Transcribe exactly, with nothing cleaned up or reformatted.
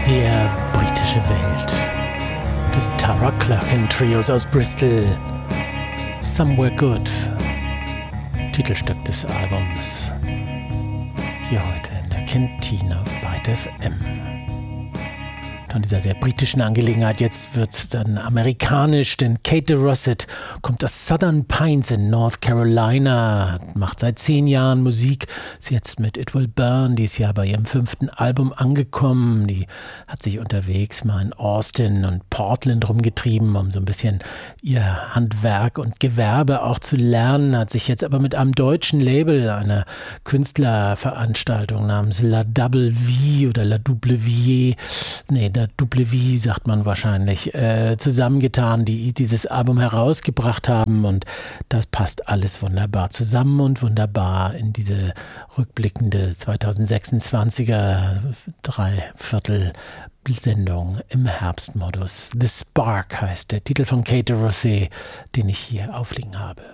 sehr britische Welt des Tara Clarkin Trios aus Bristol. Somewhere Good, Titelstück des Albums. Hier heute in der Kantine auf Byte F M. Von dieser sehr britischen Angelegenheit, jetzt wird es dann amerikanisch, denn Kate DeRosset kommt aus Southern Pines in North Carolina, macht seit zehn Jahren Musik, ist jetzt mit It Will Burn dieses Jahr bei ihrem fünften Album angekommen. Die hat sich unterwegs mal in Austin und Portland rumgetrieben, um so ein bisschen ihr Handwerk und Gewerbe auch zu lernen, hat sich jetzt aber mit einem deutschen Label, einer Künstlerveranstaltung namens La Double V oder La Double V, nee, da W sagt man wahrscheinlich, äh, zusammengetan, die dieses Album herausgebracht haben, und das passt alles wunderbar zusammen und wunderbar in diese rückblickende zweitausendsechsundzwanziger Dreiviertel-Sendung im Herbstmodus. The Spark heißt der Titel von Kate DeRosset, den ich hier aufliegen habe.